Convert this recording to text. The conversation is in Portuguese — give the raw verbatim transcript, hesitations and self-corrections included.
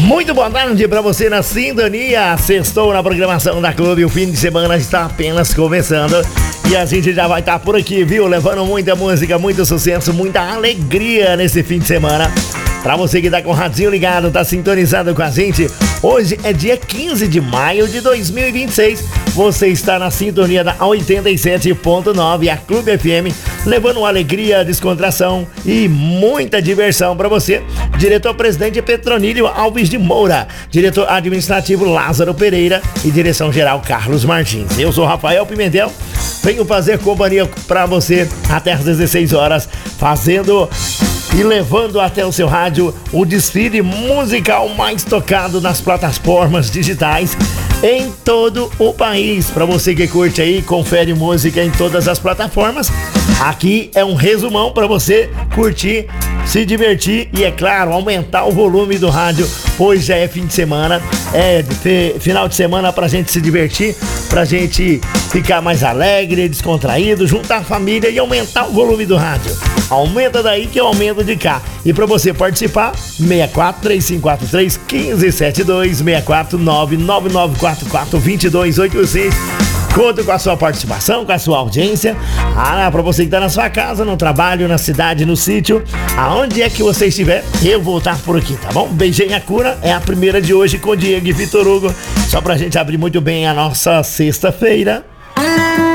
Muito boa tarde pra você na sintonia. Sextou na programação da Clube. O fim de semana está apenas começando. E a gente já vai estar por aqui, viu? Levando muita música, muito sucesso, muita alegria nesse fim de semana. Pra você que tá com o radinho ligado, tá sintonizado com a gente, hoje é dia quinze de maio de dois mil e vinte e seis. Você está na sintonia da oitenta e sete ponto nove, a Clube F M, levando alegria, descontração e muita diversão pra você. Diretor-presidente Petronílio Alves de Moura, diretor administrativo Lázaro Pereira e direção-geral Carlos Martins. Eu sou Rafael Pimentel, venho fazer companhia pra você até às dezesseis horas, fazendo e levando até o seu rádio o desfile musical mais tocado nas plataformas digitais em todo o país. Para você que curte aí, confere música em todas as plataformas. Aqui é um resumão para você curtir, se divertir e, é claro, aumentar o volume do rádio, pois já é fim de semana, é de, final de semana pra gente se divertir, pra gente ficar mais alegre, descontraído, juntar a família e aumentar o volume do rádio. Aumenta daí que eu aumento de cá. E pra você participar, seis quatro três cinco quatro três, um cinco sete dois, seis quatro nove nove nove quatro quatro dois dois oito seis. Conto com a sua participação, com a sua audiência. Ah, pra você que tá na sua casa, no trabalho, na cidade, no sítio, aonde é que você estiver, eu vou estar por aqui, tá bom? Beijinho a cura, é a primeira de hoje com Diego e Vitor Hugo, só pra gente abrir muito bem a nossa sexta-feira.